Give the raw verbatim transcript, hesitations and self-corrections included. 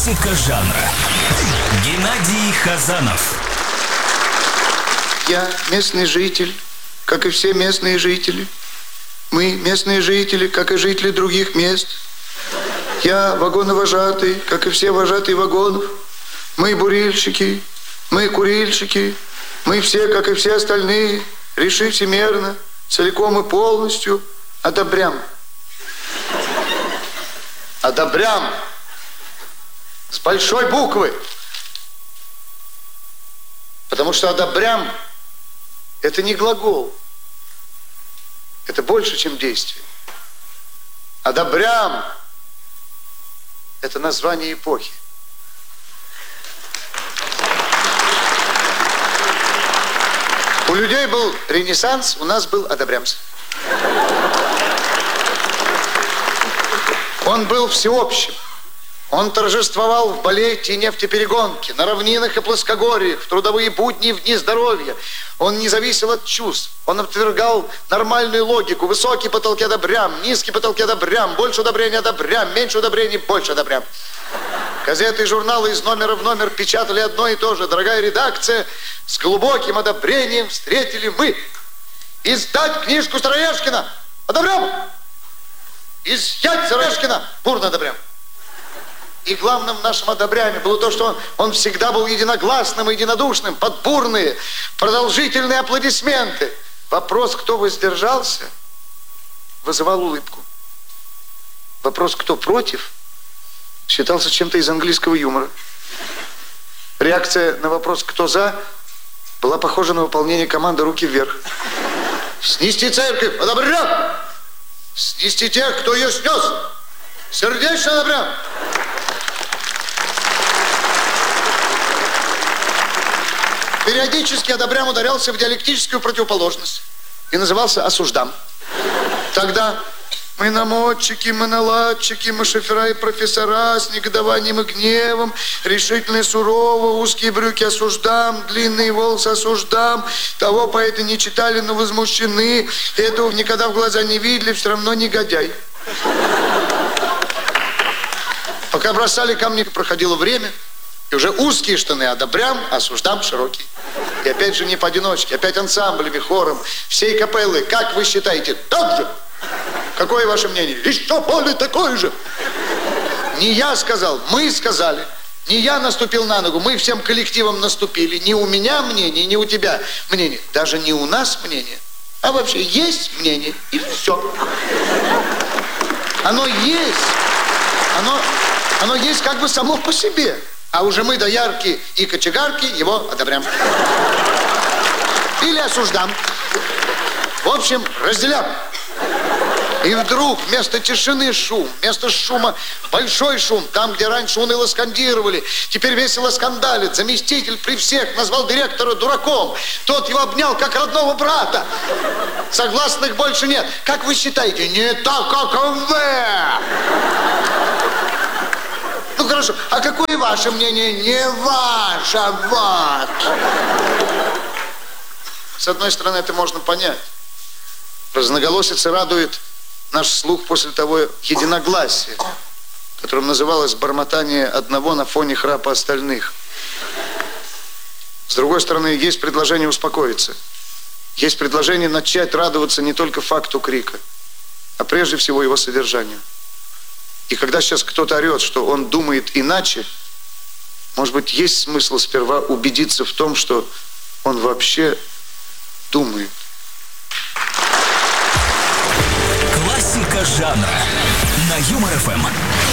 Классика жанра. Геннадий Хазанов. Я местный житель, как и все местные жители. Мы местные жители, как и жители других мест. Я вагоновожатый, как и все вожатые вагонов. Мы бурильщики, мы курильщики. Мы все, как и все остальные, реши всемерно, целиком и полностью одобрям. Одобрям. С большой буквы. Потому что одобрям – это не глагол. Это больше, чем действие. Одобрям – это название эпохи. У людей был Ренессанс, у нас был одобрямс. Он был всеобщим. Он торжествовал в балете и нефтеперегонке, на равнинах и плоскогорьях, в трудовые будни и в дни здоровья. Он не зависел от чувств. Он отвергал нормальную логику. Высокие потолки одобрям, низкие потолки одобрям, больше удобрений одобрям, меньше удобрений, больше одобрям. Газеты и журналы из номера в номер печатали одно и то же. Дорогая редакция, с глубоким одобрением встретили мы. Издать книжку Староежкина. Одобрям. Изъять Староежкина. Бурно одобрям. И главным в нашем одобряме было то, что он, он всегда был единогласным и единодушным, под бурные, продолжительные аплодисменты. Вопрос, кто воздержался, вызывал улыбку. Вопрос, кто против, считался чем-то из английского юмора. Реакция на вопрос, кто за, была похожа на выполнение команды «Руки вверх». Снести церковь, одобрям! Снести тех, кто ее снес, сердечно одобрям! Периодически одобрям ударялся в диалектическую противоположность и назывался осуждам. Тогда мы намотчики, мы наладчики, мы шофера и профессора с негодованием и гневом, решительно и сурово, узкие брюки осуждам, длинные волосы осуждам, того поэта не читали, но возмущены, этого никогда в глаза не видели, все равно негодяй. Пока бросали камни, проходило время, и уже узкие штаны одобрям, осуждам широкие. И опять же не поодиночке, опять ансамблями, хором, всей капеллы. Как вы считаете, так же? Какое ваше мнение? Еще более такое же. Не я сказал, мы сказали. Не я наступил на ногу, мы всем коллективом наступили. Не у меня мнение, не у тебя мнение. Даже не у нас мнение, а вообще есть мнение, и все. Оно есть. Оно, оно есть как бы само по себе. А уже мы до ярки и кочегарки его одобрям. Или осуждам. В общем, разделям. И вдруг вместо тишины шум, вместо шума большой шум. Там, где раньше уныло скандировали, теперь весело скандалит. Заместитель при всех назвал директора дураком. Тот его обнял, как родного брата. Согласных больше нет. Как вы считаете? Не так, как вы. Ну хорошо, а какое ваше мнение? Не ваше, а вот. С одной стороны, это можно понять. Разноголосица радует наш слух после того единогласия, которым называлось бормотание одного на фоне храпа остальных. С другой стороны, есть предложение успокоиться. Есть предложение начать радоваться не только факту крика, а прежде всего его содержанию. И когда сейчас кто-то орет, что он думает иначе, может быть, есть смысл сперва убедиться в том, что он вообще думает. Классика жанра на Юмор ФМ.